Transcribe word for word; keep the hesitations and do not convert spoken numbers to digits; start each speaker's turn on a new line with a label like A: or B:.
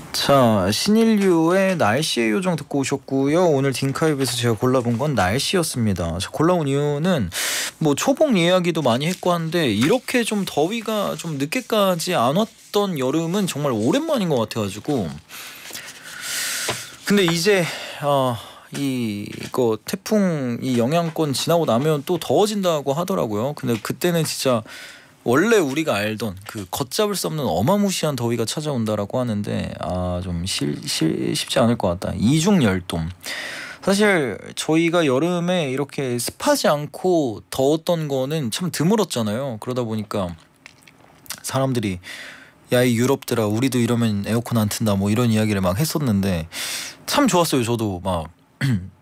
A: 자, 신인류의 날씨의 요정 듣고 오셨고요. 오늘 딩카이브에서 제가 골라본 건 날씨였습니다. 자, 골라온 이유는 뭐 초복 이야기도 많이 했고 한데 이렇게 좀 더위가 좀 늦게까지 안 왔던 여름은 정말 오랜만인 것 같아가지고. 근데 이제 어, 이 이거 태풍 이 영향권 지나고 나면 또 더워진다고 하더라고요. 근데 그때는 진짜 원래 우리가 알던 그 걷잡을 수 없는 어마무시한 더위가 찾아온다라고 하는데 아 좀 쉽지 않을 것 같다. 이중열돔. 사실 저희가 여름에 이렇게 습하지 않고 더웠던 거는 참 드물었잖아요. 그러다 보니까 사람들이 야 이 유럽들아 우리도 이러면 에어컨 안 튼다 뭐 이런 이야기를 막 했었는데 참 좋았어요. 저도 막